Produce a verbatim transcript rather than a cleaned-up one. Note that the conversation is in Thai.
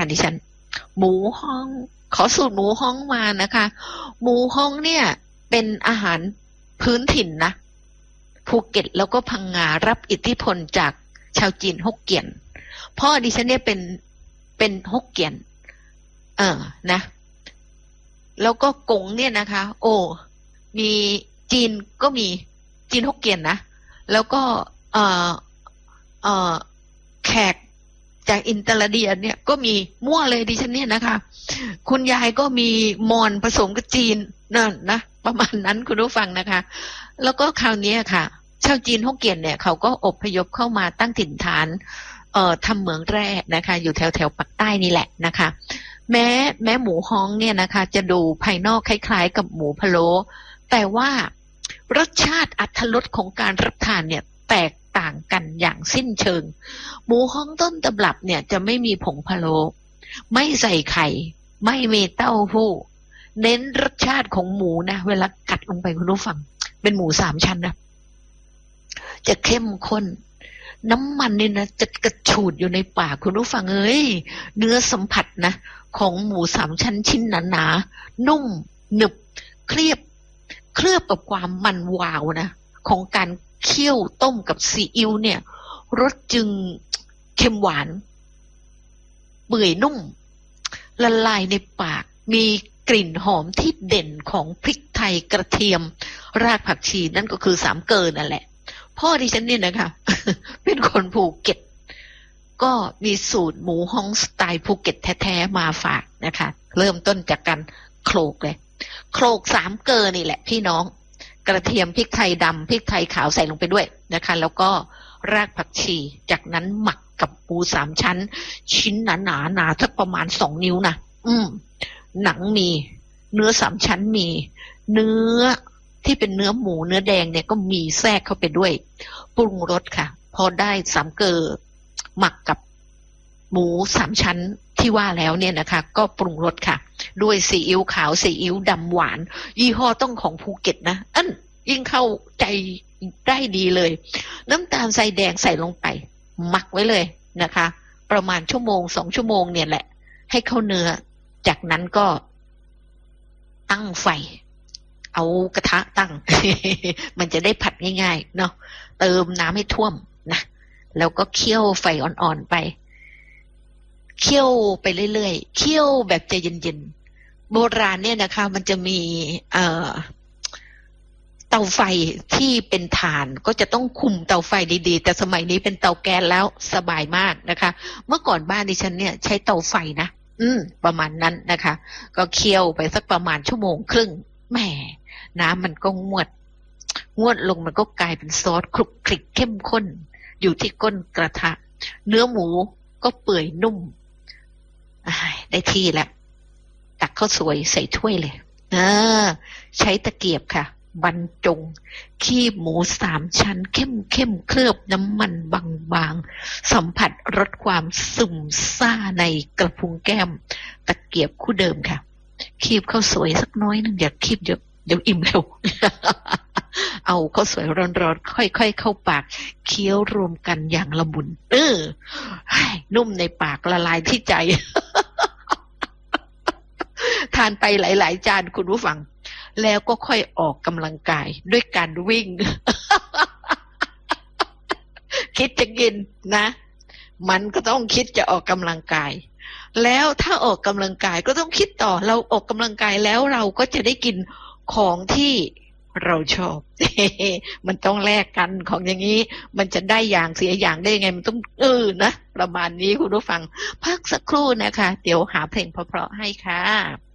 ดิฉันหมูฮ้องขอสูตรหมูฮ้องมานะคะหมูฮ้องเนี่ยเป็นอาหารพื้นถิ่นนะภูเก็ตแล้วก็พังงารับอิทธิพลจากชาวจีนฮกเกี้ยนพ่อดิฉันเนี่ยเป็นเป็นฮกเกี้ยนเออนะแล้วก็กงเนี่ยนะคะโอ้มีจีนก็มีจีนฮกเกี้ยนนะแล้วก็เออเออแขกจากอินเตอร์เดียเนี่ยก็มีมั่วเลยดิฉันเนี่ยนะคะคุณยายก็มีมอญผสมกับจีนนั่นนะประมาณนั้นคุณผู้ฟังนะคะแล้วก็คราวนี้ค่ะชาวจีนฮกเกี้ยนเนี่ยเขาก็อพยพเข้ามาตั้งถิ่นฐานเอ่อทำเหมืองแร่นะคะอยู่แถวแถวปากใต้นี่แหละนะคะแม้แม้หมูฮ้องเนี่ยนะคะจะดูภายนอกคล้ายๆกับหมูพะโล้แต่ว่ารสชาติอรรถรสของการรับทานเนี่ยแตกต่างกันอย่างสิ้นเชิงหมูฮ้องต้นตำรับเนี่ยจะไม่มีผงพะโล้ไม่ใส่ไข่ไม่มีเต้าหู้เน้นรสชาติของหมูนะเวลากัดลงไปคุณผู้ฟังเป็นหมูสามชั้นนะจะเข้มข้นน้ำมันนี่นะจะกระฉูดอยู่ในปากคุณผู้ฟังเอ้ยเนื้อสัมผัสนะของหมูสามชั้นชิ้นหนาๆนุ่มหนึบเคลียบเคลือบกับความมันวาวนะของการเคี่ยวต้มกับซีอิ๊วเนี่ยรสจึงเค็มหวานเปื่อยนุ่มละลายในปากมีกลิ่นหอมที่เด่นของพริกไทยกระเทียมรากผักชีนั่นก็คือสามเกลอนั่นแหละพ่อดิฉันเนี่ยนะคะ เป็นคนภูเก็ตก็มีสูตรหมูฮ้องสไตล์ภูเก็ตแท้ๆมาฝากนะคะเริ่มต้นจากการโขลกเลยโขลกสามเกลอนี่แหละพี่น้องกระเทียมพริกไทยดำพริกไทยขาวใส่ลงไปด้วยนะคะแล้วก็รากผักชีจากนั้นหมักกับหมูสามชั้นชิ้นหนาหนาหนาสักประมาณสองนิ้วนะอืมหนังมีเนื้อสามชั้นมีเนื้อที่เป็นเนื้อหมูเนื้อแดงเนี่ยก็มีแทรกเข้าไปด้วยปรุงรสค่ะพอได้สามเกลอหมักกับหมูสามชั้นที่ว่าแล้วเนี่ยนะคะก็ปรุงรสค่ะด้วยซีอิ๊วขาวซีอิ๊วดำหวานยี่ห้อต้องของภูเก็ตนะอันยิ่งเข้าใจได้ดีเลยน้ำตาลทรายแดงใส่ลงไปหมักไว้เลยนะคะประมาณชั่วโมงสองชั่วโมงเนี่ยแหละให้เข้าเนื้อจากนั้นก็ตั้งไฟเอากระทะตั้ง มันจะได้ผัดง่ายๆเนาะเติมน้ำให้ท่วมนะแล้วก็เคี่ยวไฟอ่อนๆไปเคี่ยวไปเรื่อยๆเคี่ยวแบบใจเย็นๆโบราณเนี่ยนะคะมันจะมีเอ่อเตาไฟที่เป็นถ่านก็จะต้องคุมเตาไฟดีๆแต่สมัยนี้เป็นเตาแก๊สแล้วสบายมากนะคะเมื่อก่อนบ้านดิฉันเนี่ยใช้เตาไฟนะอืมประมาณนั้นนะคะก็เคี่ยวไปสักประมาณชั่วโมงครึ่งแหมน้ำมันก็งวดงวดลงมันก็กลายเป็นซอสคลุกคลิกเข้มข้นอยู่ที่ก้นกระทะเนื้อหมูก็เปื่อยนุ่มได้ที่แล้วตักข้าวสวยใส่ถ้วยเลยอ่าใช้ตะเกียบค่ะบรรจงคีบหมูสามชั้นเข้มเข้มเคลือบน้ำมันบางๆสัมผัสรสความซึมซ่าในกระพุ้งแก้มตะเกียบคู่เดิมค่ะคีบข้าวสวยสักน้อยนึงอย่าคีบเยอะเดี๋ยวอิ่มเร็ว เอาข้าวสวยร้อนๆค่อยๆเข้าปากเคี้ยวรวมกันอย่างละมุนเออนุ่มในปากละลายที่ใจ ทานไปหลายๆจานคุณผู้ฟังแล้วก็ค่อยออกกำลังกายด้วยการวิ่ง คิดจะกินนะมันก็ต้องคิดจะออกกำลังกายแล้วถ้าออกกำลังกายก็ต้องคิดต่อเราออกกำลังกายแล้วเราก็จะได้กินของที่เราชอบ มันต้องแลกกันของอย่างนี้มันจะได้อย่างเสียอย่างได้ยังไงมันต้องเออนะประมาณนี้คุณผู้ฟังพักสักครู่นะคะเดี๋ยวหาเพลงเพราะๆให้ค่ะ